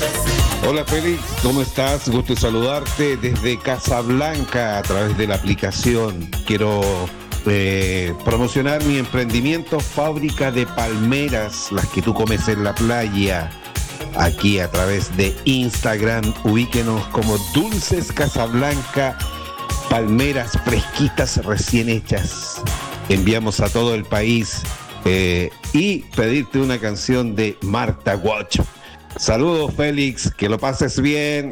Hola Félix, ¿cómo estás? Gusto en saludarte desde Casablanca a través de la aplicación. Quiero promocionar mi emprendimiento Fábrica de Palmeras, las que tú comes en la playa. Aquí a través de Instagram, ubíquenos como Dulces Casablanca, palmeras fresquitas recién hechas. Enviamos a todo el país y pedirte una canción de Marta Watch. Saludos Félix, que lo pases bien.